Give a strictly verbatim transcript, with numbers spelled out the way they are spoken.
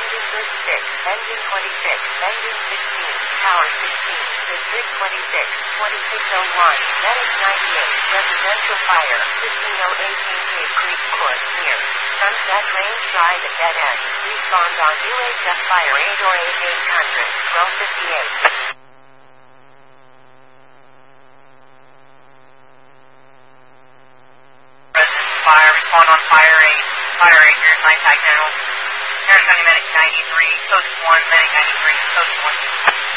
engine good six, engine twenty-six, engine sixteen, power sixteen, district twenty-six, twenty-six oh one, medic ninety-eight, residential fire, fifteen oh eighteen Cave Creek Court, near Sunset Range Drive at dead end, respond on U H F fire eight or eight eight hundred, twelve fifty-eight. Fire, respond on fire eight, fire eight, here's nine tag now. Harris County Medic ninety-three, Coast one, Medic ninety-three, Coast one.